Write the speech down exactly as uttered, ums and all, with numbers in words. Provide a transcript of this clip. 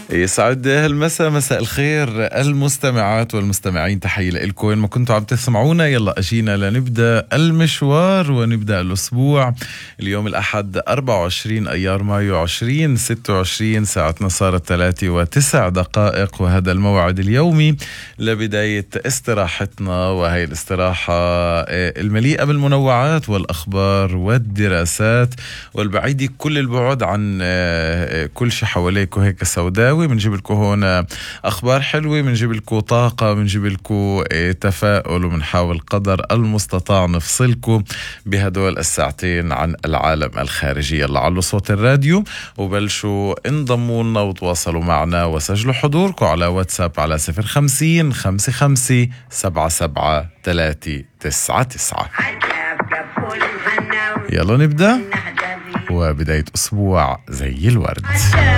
يسعد هالمساء، مساء الخير المستمعات والمستمعين، تحية لكم وين ما كنتوا عم تسمعونا. يلا أجينا لنبدأ المشوار ونبدأ الأسبوع. اليوم الأحد أربعة وعشرين أيار مايو عشرين ستة وعشرين، ساعتنا صارت ثلاثة وتسع دقائق، وهذا الموعد اليومي لبداية استراحتنا، وهي الاستراحة المليئة بالمنوعات والأخبار والدراسات والبعيد كل البعد عن كل شيء حواليكم هيك سوداوي. بنجيب لكم هون أخبار حلوة، بنجيب لكم طاقة، بنجيب لكم تفاؤل، وبنحاول قدر المستطاع نفصلكم بهدول الساعتين عن العالم الخارجي. يلا علوا صوت الراديو وبلشوا انضموا لنا وتواصلوا معنا وسجلوا حضوركم على واتساب على صفر خمسين خمسة خمسة سبعة سبعة ثلاثة تسعة تسعة. يلا نبدأ، وبداية أسبوع زي الورد.